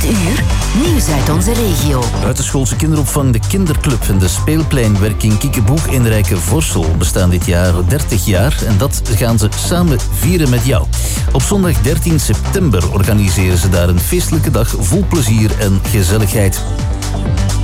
Dit uur, nieuws uit onze regio. Buitenschoolse kinderopvang De Kinderclub en de speelpleinwerking Kiekeboek in Rijkenvorsel bestaan dit jaar 30 jaar en dat gaan ze samen vieren met jou. Op zondag 13 september organiseren ze daar een feestelijke dag vol plezier en gezelligheid.